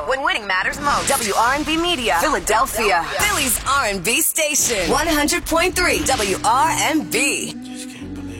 radio when winning matters most. WRNB Media, Philadelphia. Philly's R&B station. 100.3 WRNB.